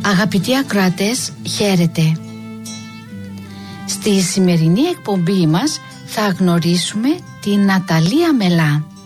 Αγαπητοί ακροατές, χαίρετε. Στη σημερινή εκπομπή μας θα γνωρίσουμε την Ναταλία Μελά.